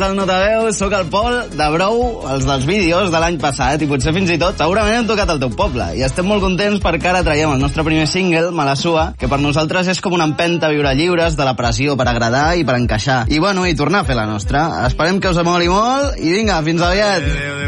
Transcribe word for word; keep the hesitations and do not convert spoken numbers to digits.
al Notaveu, sóc el Pol de Brou, els dels vídeos de l'any passat, i potser fins i tot segurament hem tocat al teu poble. I estem molt contents perquè ara traiem el nostre primer single, Me la sua, que per nosaltres és com una empenta a viure lliures de la pressió per agradar i per encaixar. I bueno, i tornar a fer la nostra. Esperem que us amoli molt i vinga, fins aviat.